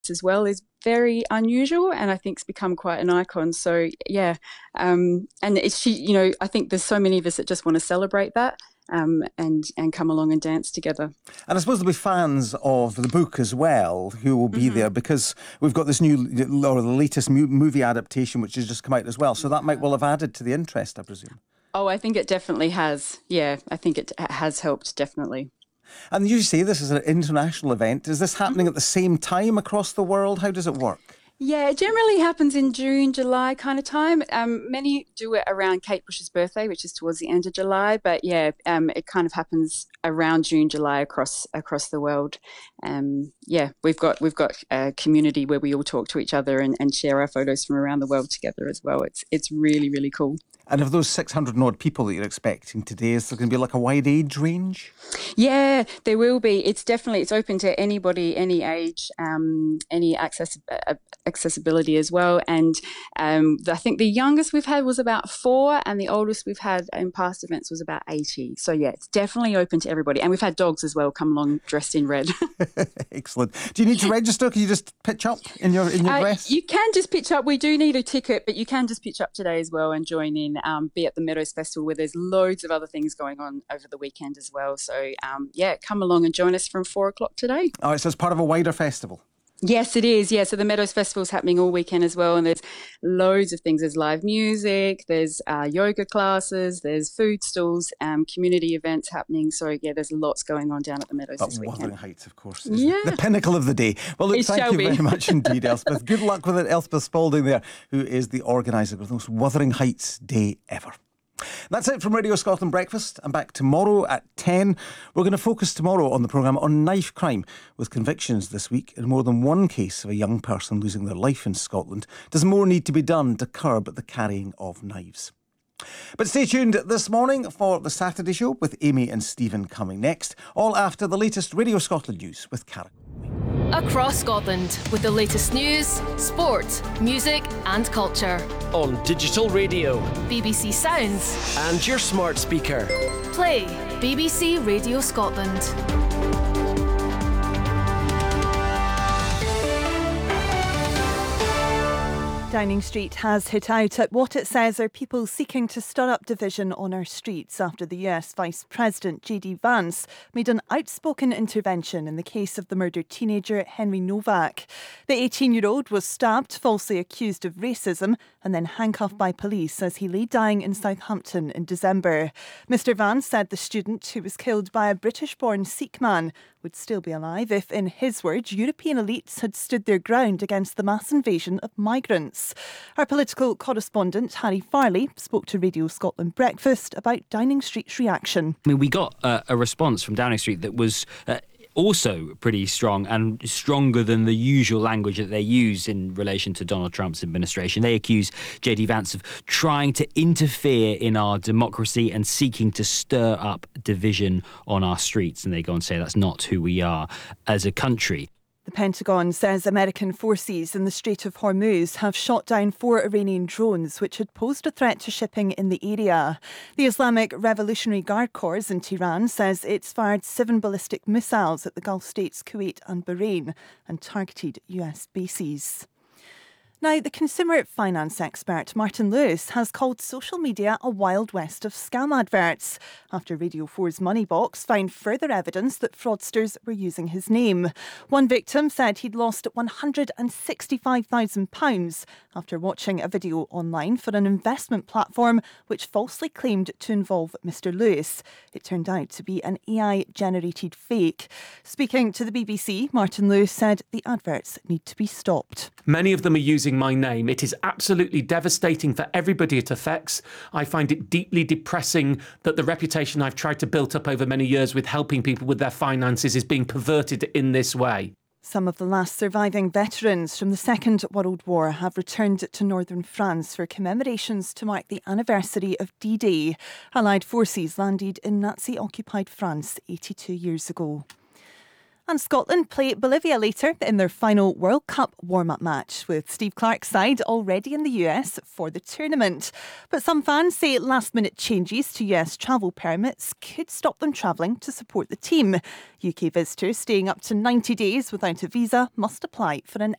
as well is very unusual, and I think it's become quite an icon. So yeah, and I think there's so many of us that just want to celebrate that. And come along and dance together. And I suppose there'll be fans of the book as well who will be there, because we've got this new, or the latest movie adaptation which has just come out as well. So that might well have added to the interest, I presume. Oh, I think it definitely has. Yeah, I think it has helped, definitely. And you say this is an international event. Is this happening at the same time across the world? How does it work? Yeah, it generally happens in June, July kind of time. Many do it around Kate Bush's birthday, which is towards the end of July. But yeah, it kind of happens around June, July across the world. We've got a community where we all talk to each other and share our photos from around the world together as well. It's really, really cool. And of those 600 and odd people that you're expecting today, is there going to be like a wide age range? Yeah, there will be. It's open to anybody, any age, any accessibility as well. And I think the youngest we've had was about 4, and the oldest we've had in past events was about 80. So yeah, it's definitely open to everybody. And we've had dogs as well come along dressed in red. Excellent. Do you need to register? Can you just pitch up in your dress? You can just pitch up. We do need a ticket, but you can just pitch up today as well and join in. Be at the Meadows Festival, where there's loads of other things going on over the weekend as well. So come along and join us from 4:00 today. Oh, so it's part of a wider festival. Yes, it is. Yeah, so the Meadows Festival is happening all weekend as well, and there's loads of things. There's live music, there's yoga classes, there's food stalls, community events happening. So yeah, there's lots going on down at the Meadows this weekend. Wuthering Heights, of course, is the pinnacle of the day. Well, look, thank you very much indeed, Elspeth. Good luck with it, Elspeth Spalding there, who is the organiser of the most Wuthering Heights day ever. That's it from Radio Scotland Breakfast. I'm back tomorrow at 10. We're going to focus tomorrow on the programme on knife crime, with convictions this week in more than one case of a young person losing their life in Scotland. Does more need to be done to curb the carrying of knives? But stay tuned this morning for the Saturday Show with Amy and Stephen coming next, all after the latest Radio Scotland news with Karen. Across Scotland with the latest news, sport, music and culture. On digital radio, BBC Sounds and your smart speaker. Play BBC Radio Scotland. Downing Street has hit out at what it says are people seeking to stir up division on our streets after the US Vice President J.D. Vance made an outspoken intervention in the case of the murdered teenager Henry Novak. The 18-year-old was stabbed, falsely accused of racism, and then handcuffed by police as he lay dying in Southampton in December. Mr. Vance said the student, who was killed by a British-born Sikh man, would still be alive if, in his words, European elites had stood their ground against the mass invasion of migrants. Our political correspondent, Harry Farley, spoke to Radio Scotland Breakfast about Downing Street's reaction. I mean, we got a response from Downing Street that was also pretty strong, and stronger than the usual language that they use in relation to Donald Trump's administration. They accuse J.D. Vance of trying to interfere in our democracy and seeking to stir up division on our streets. And they go on to say that's not who we are as a country. The Pentagon says American forces in the Strait of Hormuz have shot down 4 Iranian drones which had posed a threat to shipping in the area. The Islamic Revolutionary Guard Corps in Tehran says it's fired 7 ballistic missiles at the Gulf states Kuwait and Bahrain and targeted US bases. Now, the consumer finance expert Martin Lewis has called social media a wild west of scam adverts after Radio 4's Moneybox found further evidence that fraudsters were using his name. One victim said he'd lost £165,000 after watching a video online for an investment platform which falsely claimed to involve Mr. Lewis. It turned out to be an AI-generated fake. Speaking to the BBC, Martin Lewis said the adverts need to be stopped. Many of them are using my name. It is absolutely devastating for everybody it affects. I find it deeply depressing that the reputation I've tried to build up over many years with helping people with their finances is being perverted in this way. Some of the last surviving veterans from the Second World War have returned to northern France for commemorations to mark the anniversary of D-Day. Allied forces landed in Nazi-occupied France 82 years ago. And Scotland play Bolivia later in their final World Cup warm-up match, with Steve Clarke's side already in the US for the tournament. But some fans say last-minute changes to US travel permits could stop them travelling to support the team. UK visitors staying up to 90 days without a visa must apply for an